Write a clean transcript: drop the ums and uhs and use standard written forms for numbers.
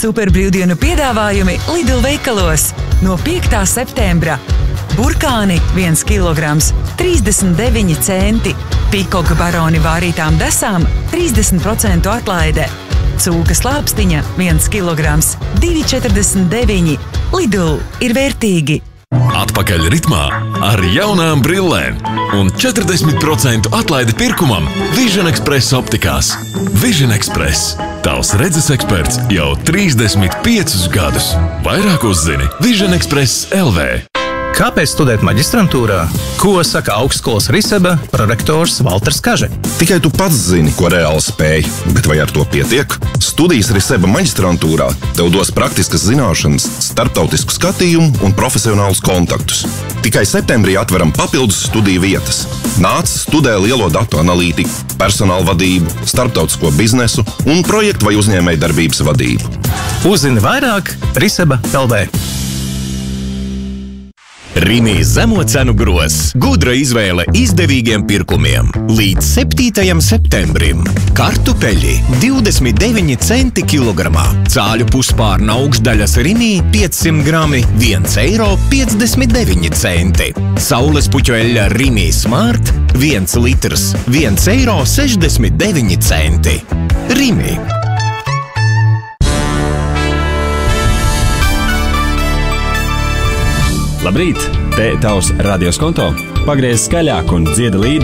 Superbrīvdienu piedāvājumi Lidl veikalos no 5. septembra. Burkāni 1 kilograms 39 centi. Pikoka baroni vārītām desām 30% atlaide. Cūkas lāpstiņa 1 kilograms 2,49. Lidl ir vērtīgi. Atpakaļ ritmā ar jaunām brillēm un 40% atlaidi pirkumam Vision Express optikās. Vision Express. Tavs redzes eksperts jau 35 gadus. Vairāk uzzini Vision Express LV. Kāpēc studēt maģistrantūrā? Ko saka augstskolas Riseba prorektors Valters Kaže? Tikai tu pats zini, ko reāli spēj, bet vai ar to pietiek? Studijas Riseba maģistrantūrā tev dos praktiskas zināšanas, starptautisku skatījumu un profesionālus kontaktus. Tikai septembrī atveram papildus studiju vietas. Nāc, studē lielo datu analītiku, personāla vadību, starptautisko biznesu un projektu vai uzņēmēju darbības vadību. Uzzini vairāk Riseba LV. Rimi zemo cenu gros. Gudra izvēle izdevīgiem pirkumiem. Līdz 7. septembrim. Kartupeļi 29 centi kilogramā. Cāļu puspārna augšdaļas Rimi 500 grami 1,59 eiro. Saules puķu eļļa Rimi Smart 1 litrs 1,69 eiro. Rimi. Labrīt! Te tavs radios konto. Pagriez skaļāk un dziedi līdzi